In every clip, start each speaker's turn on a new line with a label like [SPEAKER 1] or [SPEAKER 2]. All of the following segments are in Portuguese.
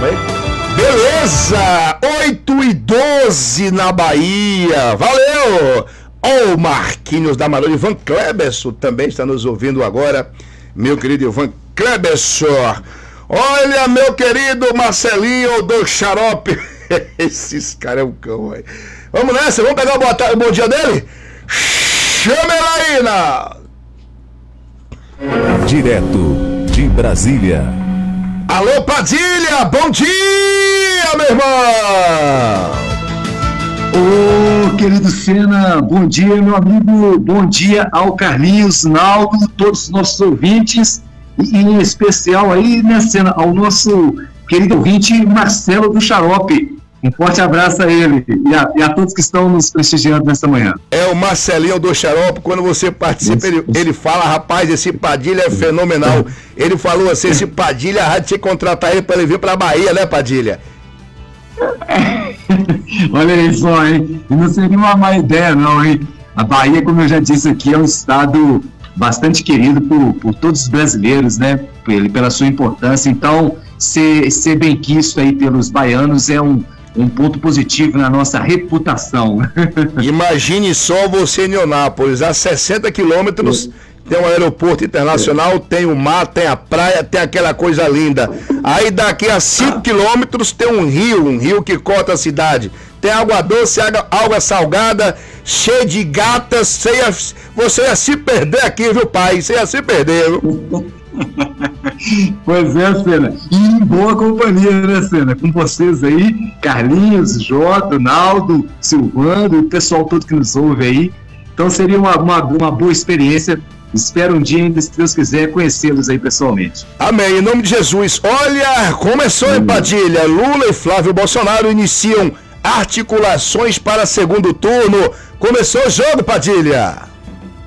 [SPEAKER 1] hein? Beleza! 8h12 na Bahia. Valeu! O Marquinhos da Marolho, Ivan Kleberson também está nos ouvindo agora. Meu querido Ivan Kleberson. Olha, meu querido Marcelinho do Xarope. Esses caras é um cão, velho. Vamos nessa, vamos pegar o bom dia dele? Chama ela aí,
[SPEAKER 2] Direto de Brasília.
[SPEAKER 1] Alô, Padilha, bom dia, meu irmão!
[SPEAKER 3] Ô, querido Sena, bom dia, meu amigo, bom dia ao Carlinhos, Naldo, todos os nossos ouvintes, e em especial aí, né, Sena, ao nosso querido ouvinte Marcelo do Xarope. Um forte abraço a ele e a todos que estão nos prestigiando nesta manhã.
[SPEAKER 1] É o Marcelinho do Xarope, quando você participa, ele fala, rapaz, esse Padilha é fenomenal. Ele falou assim, esse Padilha, a rádio tinha que contratar ele para ele vir para a Bahia, né, Padilha?
[SPEAKER 3] Olha aí só, hein? Não seria uma má ideia, não, hein? A Bahia, como eu já disse aqui, é um estado bastante querido por todos os brasileiros, né? Pela sua importância. Então, ser bem quisto aí pelos baianos é um ponto positivo na nossa reputação.
[SPEAKER 1] Imagine só você em Neonápolis, a 60 quilômetros, tem um aeroporto internacional, tem o mar, tem a praia, tem aquela coisa linda. Aí daqui a 5 quilômetros tem um rio que corta a cidade. Tem água doce, água salgada, cheia de gatas. Você ia se perder aqui, viu, pai? Você ia se perder, viu?
[SPEAKER 3] Pois é, Sena. E em boa companhia, né, Sena? Com vocês aí, Carlinhos, Jota, Naldo, Silvano, o pessoal todo que nos ouve aí. Então seria uma boa experiência. Espero um dia, ainda, se Deus quiser, conhecê-los aí pessoalmente.
[SPEAKER 1] Amém. Em nome de Jesus. Olha, começou em Padilha. Lula e Flávio Bolsonaro iniciam articulações para segundo turno. Começou o jogo, Padilha.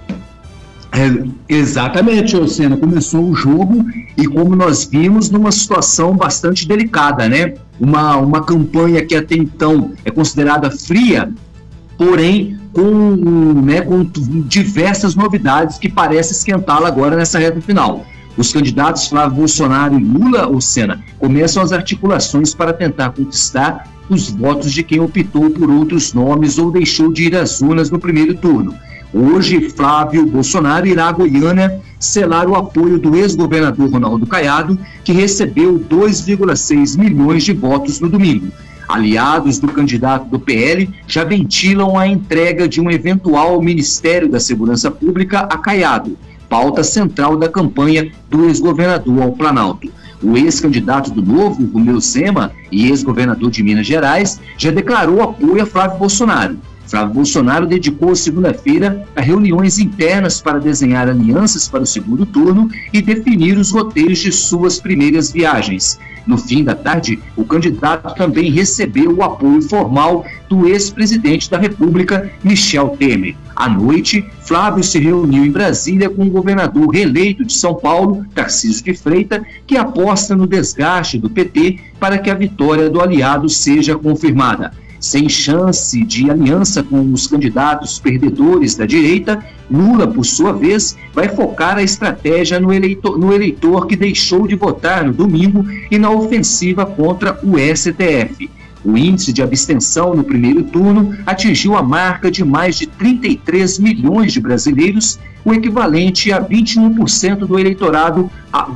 [SPEAKER 3] Exatamente, Sena. Começou o jogo e, como nós vimos, numa situação bastante delicada, né? Uma campanha que até então é considerada fria, porém com diversas novidades que parece esquentá-la agora nessa reta final. Os candidatos Flávio Bolsonaro e Lula, Sena, começam as articulações para tentar conquistar os votos de quem optou por outros nomes ou deixou de ir às urnas no primeiro turno. Hoje, Flávio Bolsonaro irá a Goiânia selar o apoio do ex-governador Ronaldo Caiado, que recebeu 2,6 milhões de votos no domingo. Aliados do candidato do PL já ventilam a entrega de um eventual Ministério da Segurança Pública a Caiado, pauta central da campanha do ex-governador ao Planalto. O ex-candidato do Novo, Romeu Zema, e ex-governador de Minas Gerais, já declarou apoio a Flávio Bolsonaro. Flávio Bolsonaro dedicou a segunda-feira a reuniões internas para desenhar alianças para o segundo turno e definir os roteiros de suas primeiras viagens. No fim da tarde, o candidato também recebeu o apoio formal do ex-presidente da República, Michel Temer. À noite, Flávio se reuniu em Brasília com o governador reeleito de São Paulo, Tarcísio de Freitas, que aposta no desgaste do PT para que a vitória do aliado seja confirmada. Sem chance de aliança com os candidatos perdedores da direita, Lula, por sua vez, vai focar a estratégia no eleitor que deixou de votar no domingo e na ofensiva contra o STF. O índice de abstenção no primeiro turno atingiu a marca de mais de 33 milhões de brasileiros, o equivalente a 21% do eleitorado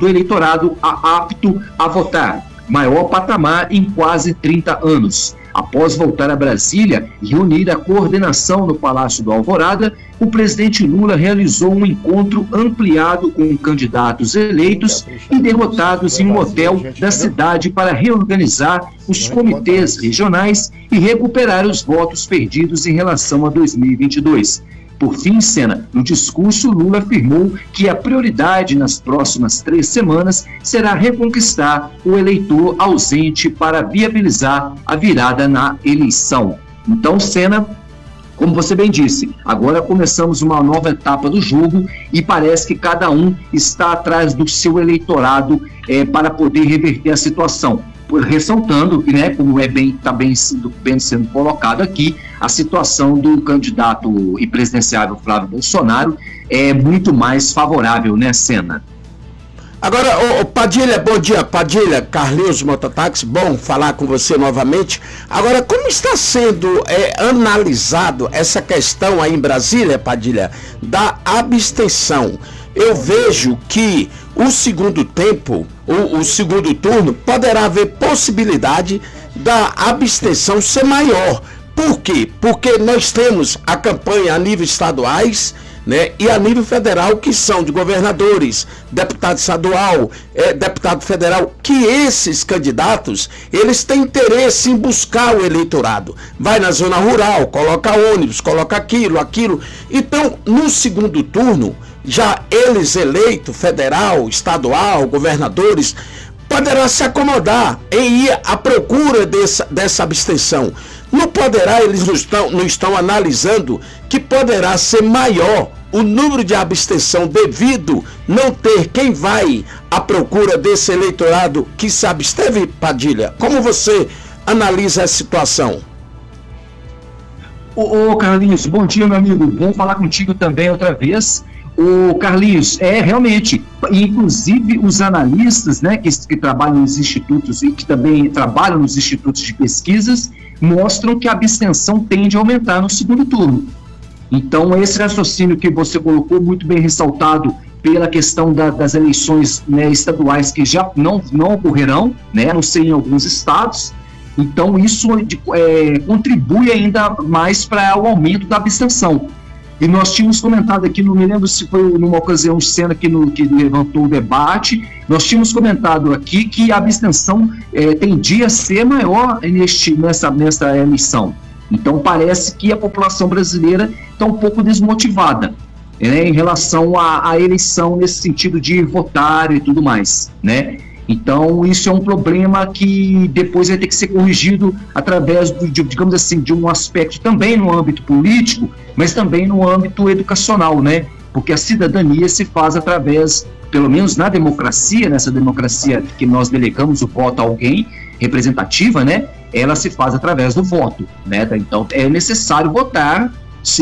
[SPEAKER 3] apto a votar, maior patamar em quase 30 anos. Após voltar a Brasília e reunir a coordenação no Palácio do Alvorada, o presidente Lula realizou um encontro ampliado com candidatos eleitos e derrotados em um hotel da cidade para reorganizar os comitês regionais e recuperar os votos perdidos em relação a 2022. Por fim, Sena, no discurso, Lula afirmou que a prioridade nas próximas 3 semanas será reconquistar o eleitor ausente para viabilizar a virada na eleição. Então, Sena, como você bem disse, agora começamos uma nova etapa do jogo e parece que cada um está atrás do seu eleitorado para poder reverter a situação. Ressaltando, né, como está bem sendo colocado aqui, a situação do candidato e presidenciável Flávio Bolsonaro é muito mais favorável, né, Sena?
[SPEAKER 4] Agora, Padilha, bom dia, Padilha, Carlinhos Mototáxi, bom falar com você novamente. Agora, como está sendo analisado essa questão aí em Brasília, Padilha, da abstenção? Eu vejo que o segundo tempo, o segundo turno, poderá haver possibilidade da abstenção ser maior. Por quê? Porque nós temos a campanha a nível estaduais, né, e a nível federal, que são de governadores, deputado estadual, deputado federal, que esses candidatos, eles têm interesse em buscar o eleitorado. Vai na zona rural, coloca ônibus, coloca aquilo. Então, no segundo turno, já eles eleitos, federal, estadual, governadores, poderá se acomodar em ir à procura dessa abstenção. Não poderá, eles não estão analisando que poderá ser maior o número de abstenção devido não ter quem vai à procura desse eleitorado que se absteve, Padilha? Como você analisa a situação?
[SPEAKER 3] Ô Carlinhos, bom dia, meu amigo. Bom falar contigo também outra vez. O Carlinhos, realmente, inclusive os analistas, né, que trabalham nos institutos e que também trabalham nos institutos de pesquisas, mostram que a abstenção tende a aumentar no segundo turno. Então, esse raciocínio que você colocou, muito bem ressaltado pela questão das eleições, né, estaduais, que já não ocorrerão, né, a não ser em alguns estados. Então, isso contribui ainda mais para o aumento da abstenção. E nós tínhamos comentado aqui, não me lembro se foi numa ocasião, cena que levantou o debate, nós tínhamos comentado aqui que a abstenção tendia a ser maior nessa eleição. Então parece que a população brasileira está um pouco desmotivada, né, em relação à eleição, nesse sentido de votar e tudo mais, né? Então isso é um problema que depois vai ter que ser corrigido através, digamos assim, de um aspecto também no âmbito político, mas também no âmbito educacional, né? Porque a cidadania se faz através, pelo menos na democracia, nessa democracia que nós delegamos o voto a alguém, representativa, né? Ela se faz através do voto, né? Então é necessário votar,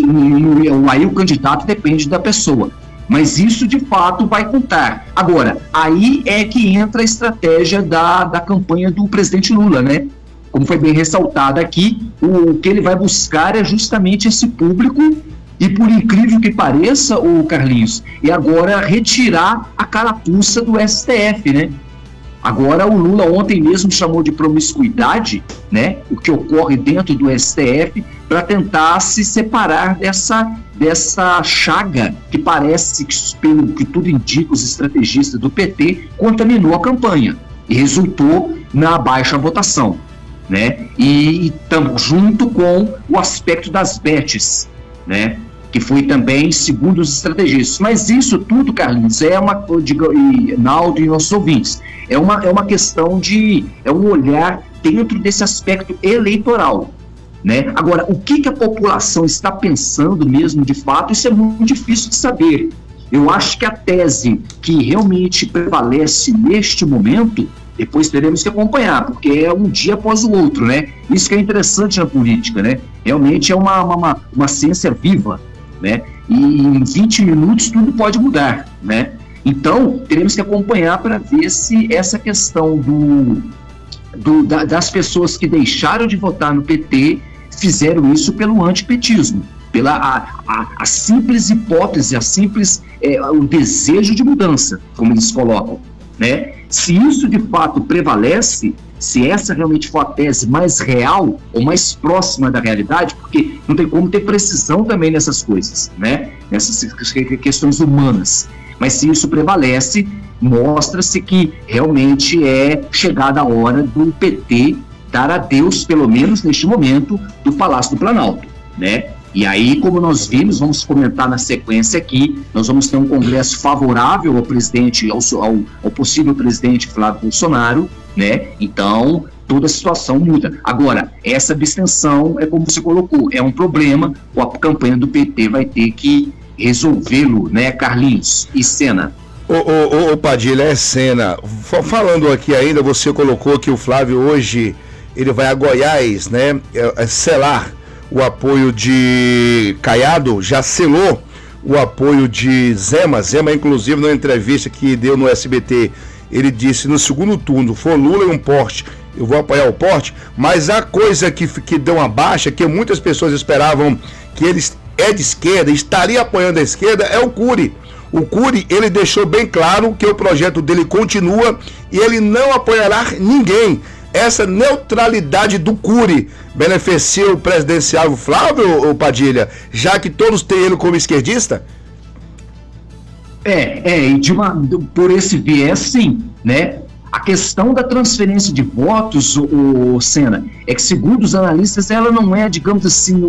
[SPEAKER 3] aí o candidato depende da pessoa. Mas isso, de fato, vai contar. Agora, aí é que entra a estratégia da campanha do presidente Lula, né? Como foi bem ressaltado aqui, o que ele vai buscar é justamente esse público, e por incrível que pareça, o Carlinhos, e agora retirar a carapuça do STF, né? Agora o Lula ontem mesmo chamou de promiscuidade, né, o que ocorre dentro do STF, para tentar se separar dessa chaga que parece, pelo que tudo indica, os estrategistas do PT, contaminou a campanha e resultou na baixa votação, né? E junto com o aspecto das bets, né, que foi também segundo os estrategistas. Mas isso tudo, Carlinhos, Naldo e nossos ouvintes, é uma questão um olhar dentro desse aspecto eleitoral, né? Agora, o que a população está pensando mesmo de fato, isso é muito difícil de saber. Eu acho que a tese que realmente prevalece neste momento, depois teremos que acompanhar, porque é um dia após o outro, né? Isso que é interessante na política, né? Realmente é uma ciência viva, né? E em 20 minutos tudo pode mudar, né? Então, teremos que acompanhar para ver se essa questão das pessoas que deixaram de votar no PT fizeram isso pelo antipetismo, pela a simples hipótese, o desejo de mudança, como eles colocam, né? Se isso de fato prevalece, se essa realmente for a tese mais real ou mais próxima da realidade, porque não tem como ter precisão também nessas coisas, né? Nessas questões humanas. Mas se isso prevalece, mostra-se que realmente é chegada a hora do PT dar adeus, pelo menos neste momento, do Palácio do Planalto, né? E aí, como nós vimos, vamos comentar na sequência aqui, nós vamos ter um congresso favorável ao presidente, ao possível presidente Flávio Bolsonaro, né? Então, toda a situação muda. Agora, essa abstenção, é como você colocou, é um problema, a campanha do PT vai ter que resolvê-lo, né, Carlinhos e Sena?
[SPEAKER 1] Ô Padilha, é Sena. Falando aqui ainda, você colocou que o Flávio hoje, ele vai a Goiás, né, selar o apoio de Caiado, já selou o apoio de Zema. Zema, inclusive, numa entrevista que deu no SBT, ele disse: no segundo turno, for Lula e um Porte, eu vou apoiar o Porte. Mas a coisa que deu uma baixa, que muitas pessoas esperavam que ele é de esquerda, estaria apoiando a esquerda, é o Cury. O Cury, ele deixou bem claro que o projeto dele continua e ele não apoiará ninguém. Essa neutralidade do Cury beneficia o presidenciável Flávio ou Padilha, já que todos têm ele como esquerdista?
[SPEAKER 3] E por esse viés, sim, né? A questão da transferência de votos, o Sena, é que, segundo os analistas, ela não é, digamos assim,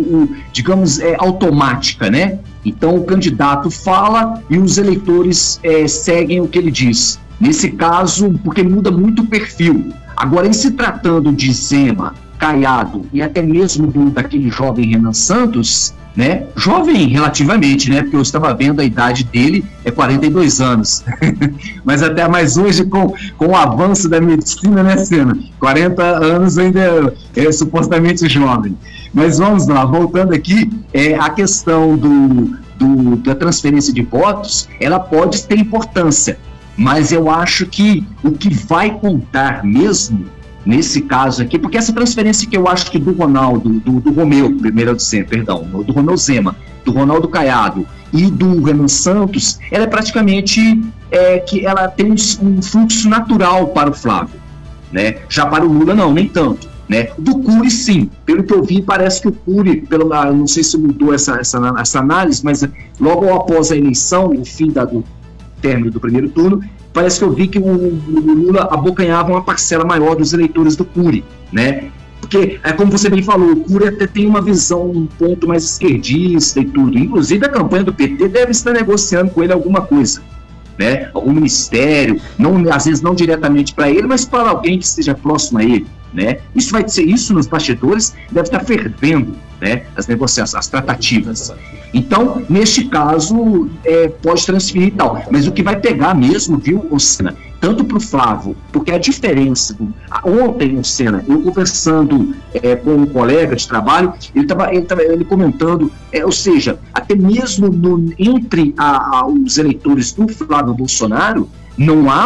[SPEAKER 3] automática, né? Então, o candidato fala e os eleitores seguem o que ele diz. Nesse caso, porque muda muito o perfil. Agora, em se tratando de Zema, Caiado e até mesmo daquele jovem Renan Santos, né? Jovem relativamente, né? Porque eu estava vendo a idade dele, é 42 anos. mas hoje, com o avanço da medicina, né, Sena? 40 anos ainda é supostamente jovem. Mas vamos lá, voltando aqui, a questão da transferência de votos, ela pode ter importância, mas eu acho que o que vai contar mesmo nesse caso aqui, porque essa transferência que eu acho que do Ronaldo, do Romeu, primeiro do Romeu Zema, do Ronaldo Caiado e do Renan Santos, ela é praticamente que ela tem um fluxo natural para o Flávio, né? Já para o Lula não, nem tanto, né? Do Cury sim, pelo que eu vi parece que o Cury, não sei se mudou essa análise, mas logo após a eleição, o fim do término do primeiro turno, parece que eu vi que o Lula abocanhava uma parcela maior dos eleitores do Cury, né? Porque, como você bem falou, o Cury até tem uma visão, um ponto mais esquerdista e tudo. Inclusive, a campanha do PT deve estar negociando com ele alguma coisa, né? Algum ministério, às vezes não diretamente para ele, mas para alguém que esteja próximo a ele, né? Isso vai ser isso nos bastidores, deve estar fervendo, né? As negociações, as tratativas. Então, neste caso, pode transferir e tal. Mas o que vai pegar mesmo, viu, Sena, tanto para o Flávio, porque a diferença... Ontem, Sena, eu conversando com um colega de trabalho, ele comentando, ou seja, até mesmo entre os eleitores do Flávio Bolsonaro, não há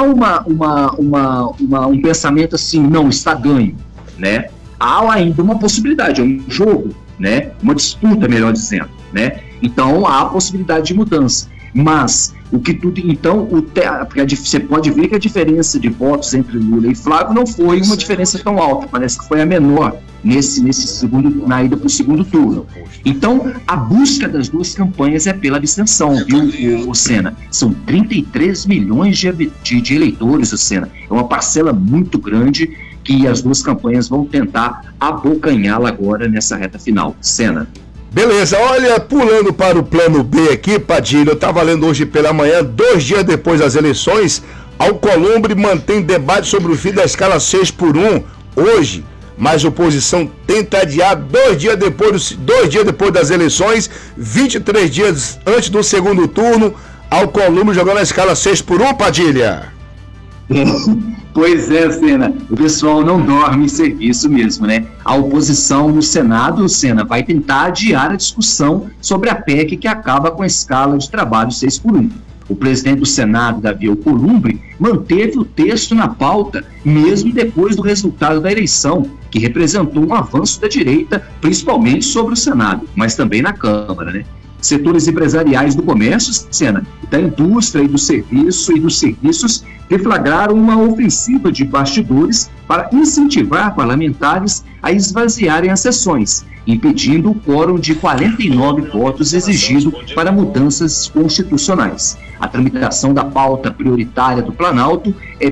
[SPEAKER 3] um pensamento assim, não, está ganho, né? Há ainda uma possibilidade, é um jogo, né? Uma disputa, melhor dizendo, né? Então há a possibilidade de mudança, mas porque você pode ver que a diferença de votos entre Lula e Flávio não foi uma diferença tão alta, parece que foi a menor na ida para o segundo turno. Então, a busca das duas campanhas é pela abstenção, viu, Sena? São 33 milhões de eleitores, Sena. É uma parcela muito grande que as duas campanhas vão tentar abocanhá-la agora nessa reta final. Sena.
[SPEAKER 1] Beleza, olha, pulando para o plano B aqui, Padilha, eu estava lendo hoje pela manhã, 2 dias depois das eleições, Alcolumbre mantém debate sobre o fim da escala 6x1 hoje, mas a oposição tenta adiar 2 dias depois das eleições, 23 dias antes do segundo turno, Alcolumbre jogando a escala 6x1, Padilha.
[SPEAKER 3] Pois é, Sena, o pessoal não dorme em serviço mesmo, né? A oposição no Senado, Sena, vai tentar adiar a discussão sobre a PEC que acaba com a escala de trabalho 6x1. O presidente do Senado, Davi Alcolumbre, manteve o texto na pauta mesmo depois do resultado da eleição, que representou um avanço da direita, principalmente sobre o Senado, mas também na Câmara, né? Setores empresariais do comércio, Sena, da indústria e do serviço e dos serviços deflagraram uma ofensiva de bastidores para incentivar parlamentares a esvaziarem as sessões, impedindo o quórum de 49 votos exigido para mudanças constitucionais. A tramitação da pauta prioritária do Planalto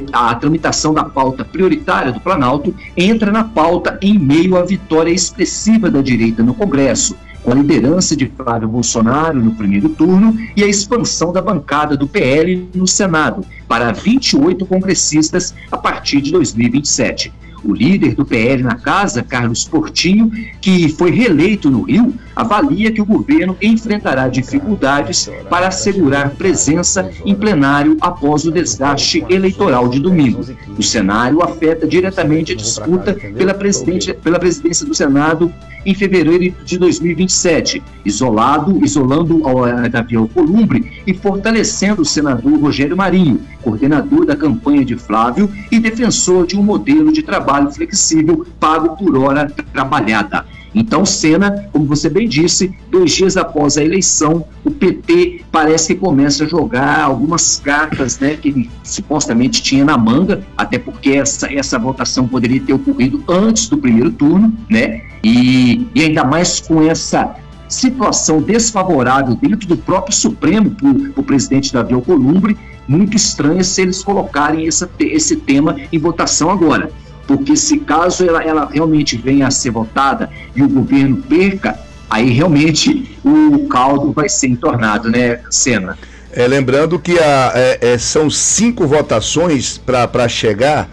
[SPEAKER 3] entra na pauta em meio à vitória expressiva da direita no Congresso, com a liderança de Flávio Bolsonaro no primeiro turno e a expansão da bancada do PL no Senado para 28 congressistas a partir de 2027. O líder do PL na casa, Carlos Portinho, que foi reeleito no Rio, avalia que o governo enfrentará dificuldades para assegurar presença em plenário após o desgaste eleitoral de domingo. O cenário afeta diretamente a disputa pela presidência do Senado em fevereiro de 2027, isolando Davi Alcolumbre e fortalecendo o senador Rogério Marinho, coordenador da campanha de Flávio e defensor de um modelo de trabalho flexível pago por hora trabalhada. Então, Sena, como você bem disse, 2 dias após a eleição, o PT parece que começa a jogar algumas cartas, né, que ele supostamente tinha na manga, até porque essa votação poderia ter ocorrido antes do primeiro turno, né, e ainda mais com essa situação desfavorável dentro do próprio Supremo para o presidente Davi Alcolumbre, muito estranho se eles colocarem esse tema em votação agora. Porque se caso ela realmente venha a ser votada e o governo perca, aí realmente o caldo vai ser entornado, né, Sena?
[SPEAKER 1] Lembrando que são 5 votações para chegar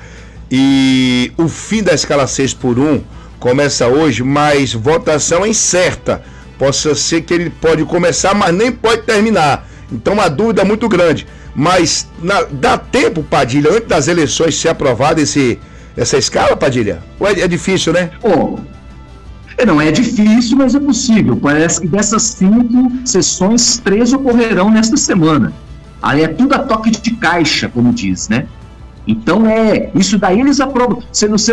[SPEAKER 1] e o fim da escala 6x1 começa hoje, mas votação é incerta. Possa ser que ele pode começar, mas nem pode terminar. Então a dúvida é muito grande. Mas dá tempo, Padilha, antes das eleições ser aprovada essa escala, Padilha? Ou é difícil, né?
[SPEAKER 3] Não é difícil, mas é possível. Parece que dessas 5 sessões, 3 ocorrerão nesta semana. Aí é tudo a toque de caixa, como diz, né? Então isso daí eles aprovam.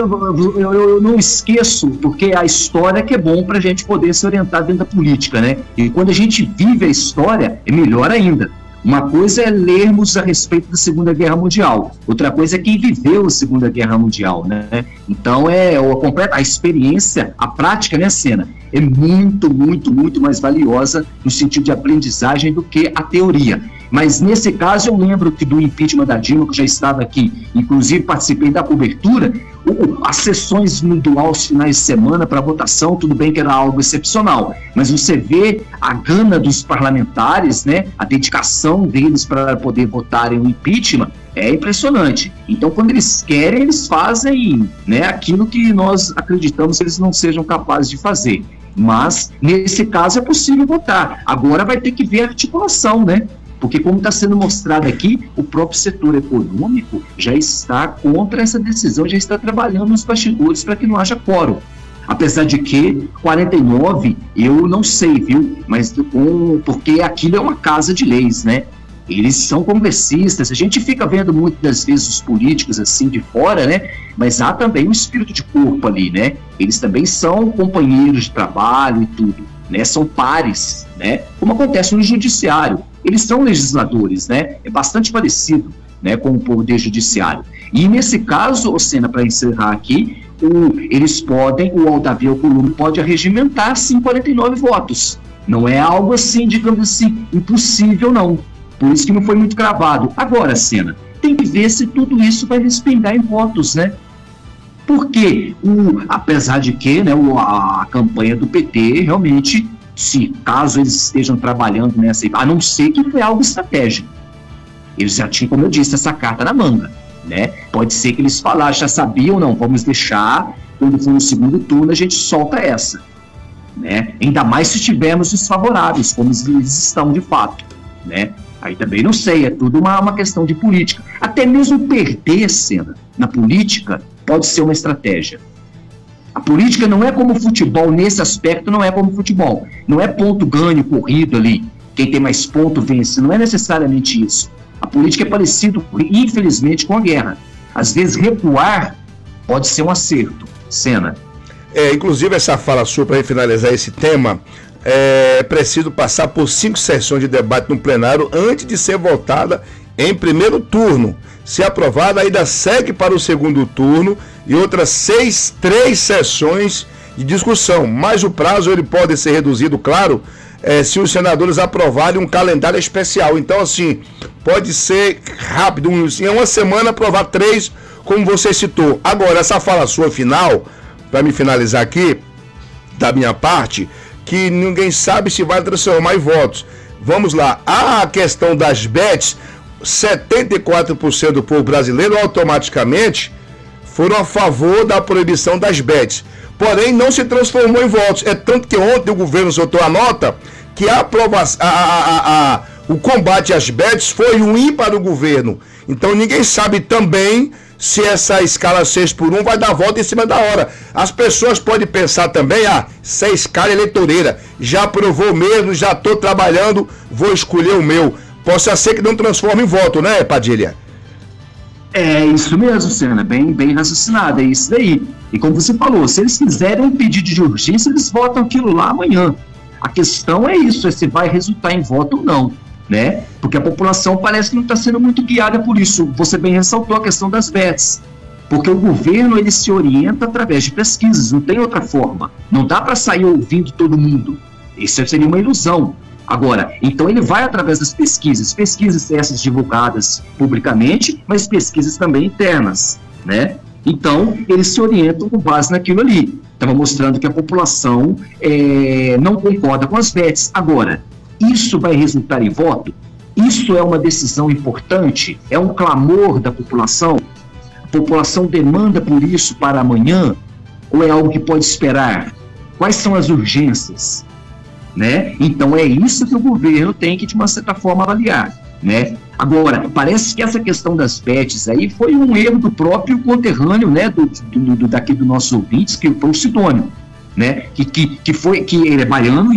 [SPEAKER 3] Eu não esqueço, porque a história que é bom para a gente poder se orientar dentro da política, né? E quando a gente vive a história, é melhor ainda. Uma coisa é lermos a respeito da Segunda Guerra Mundial, outra coisa é quem viveu a Segunda Guerra Mundial, né? Então a experiência, a prática, né, Sena, é muito, muito, muito mais valiosa no sentido de aprendizagem do que a teoria. Mas nesse caso eu lembro que do impeachment da Dilma, que já estava aqui, inclusive participei da cobertura, as sessões dual aos finais de semana para votação, tudo bem que era algo excepcional, mas você vê a gana dos parlamentares, né, a dedicação deles para poder votarem o impeachment, é impressionante. Então, quando eles querem, eles fazem, né, aquilo que nós acreditamos que eles não sejam capazes de fazer. Mas, nesse caso, é possível votar. Agora vai ter que ver a articulação, né? Porque, como está sendo mostrado aqui, o próprio setor econômico já está contra essa decisão, já está trabalhando nos bastidores para que não haja quórum. Apesar de que 49, eu não sei, viu? Mas porque aquilo é uma casa de leis, né? Eles são congressistas, a gente fica vendo muitas vezes os políticos assim de fora, né? Mas há também um espírito de corpo ali, né? Eles também são companheiros de trabalho e tudo, né? São pares, né? Como acontece no judiciário. Eles são legisladores, né? É bastante parecido, né, com o poder judiciário. E nesse caso, Sena, para encerrar aqui, o Davi Alcolumbre pode arregimentar, sim, 49 votos. Não é algo assim, digamos assim, impossível, não. Por isso que não foi muito cravado. Agora, Sena, tem que ver se tudo isso vai respingar em votos, né? Porque, apesar de que, né, a campanha do PT realmente, se caso eles estejam trabalhando nessa, a não ser que foi algo estratégico. Eles já tinham, como eu disse, essa carta na manga, né? Pode ser que eles falaram, já sabiam, não, vamos deixar, quando for no segundo turno a gente solta essa, né? Ainda mais se tivermos desfavoráveis, como eles estão de fato, né? Aí também não sei, é tudo uma questão de política. Até mesmo perder, Sena, na política pode ser uma estratégia. A política não é como futebol, nesse aspecto não é como futebol. Não é ponto ganho, corrido ali, quem tem mais ponto vence, não é necessariamente isso. A política é parecido, infelizmente, com a guerra. Às vezes recuar pode ser um acerto, Sena.
[SPEAKER 1] Inclusive essa fala sua, para finalizar esse tema, é preciso passar por 5 sessões de debate no plenário antes de ser votada em primeiro turno. Se aprovada, ainda segue para o segundo turno e outras 3 sessões de discussão. Mas o prazo ele pode ser reduzido, claro, se os senadores aprovarem um calendário especial. Então, assim, pode ser rápido, em uma semana aprovar 3, como você citou. Agora, essa fala sua final, para me finalizar aqui, da minha parte, que ninguém sabe se vai transformar em votos. Vamos lá, a questão das bets, 74% do povo brasileiro automaticamente foram a favor da proibição das bets. Porém, não se transformou em votos. É tanto que ontem o governo soltou a nota que o combate às bets foi ruim para o governo. Então ninguém sabe também se essa escala 6x1 vai dar volta em cima da hora. As pessoas podem pensar também, essa escala eleitoreira, já aprovou mesmo, já estou trabalhando, vou escolher o meu. Possa ser que não transforme em voto, né, Padilha?
[SPEAKER 3] É isso mesmo, Senna, bem raciocinado, é isso daí. E como você falou, se eles fizerem um pedido de urgência, eles votam aquilo lá amanhã. A questão é isso, é se vai resultar em voto ou não, né? Porque a população parece que não está sendo muito guiada por isso. Você bem ressaltou a questão das bets, porque o governo ele se orienta através de pesquisas, não tem outra forma. Não dá para sair ouvindo todo mundo, isso seria uma ilusão. Agora, então ele vai através das pesquisas essas divulgadas publicamente, mas pesquisas também internas, né? Então, eles se orientam com base naquilo ali. Estava mostrando que a população não concorda com as bets. Agora, isso vai resultar em voto? Isso é uma decisão importante? É um clamor da população? A população demanda por isso para amanhã? Ou é algo que pode esperar? Quais são as urgências? Né? Então é isso que o governo tem que, de uma certa forma, avaliar, né? Agora, parece que essa questão das bets aí foi um erro do próprio conterrâneo, né, daqui do nosso ouvintes, que foi o Sidônio, né, que ele é baiano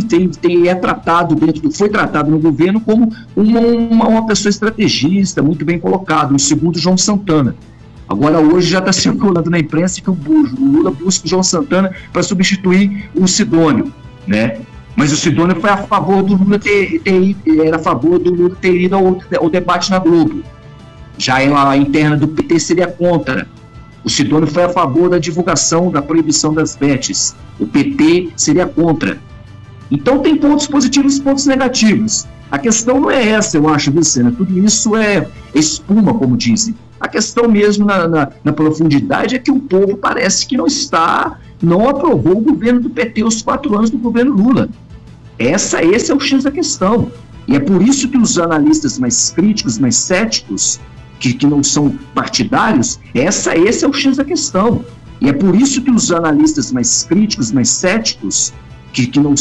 [SPEAKER 3] e foi tratado no governo como uma pessoa estrategista, muito bem colocado, o segundo João Santana. Agora hoje já está circulando na imprensa que o Lula busca o João Santana para substituir o Sidônio, né? Mas o Sidônio foi a favor do Lula era a favor do Lula ter ido ao debate na Globo. Já a interna do PT seria contra. O Sidônio foi a favor da divulgação, da proibição das bets. O PT seria contra. Então tem pontos positivos e pontos negativos. A questão não é essa, eu acho, Vicena. Tudo isso é espuma, como dizem. A questão mesmo na profundidade é que o povo parece que não aprovou o governo do PT os 4 anos do governo Lula. Esse é o X da questão. E é por isso que os analistas mais críticos, mais céticos, que não são partidários, esse é o X da questão. E é por isso que os analistas mais críticos, mais céticos, que não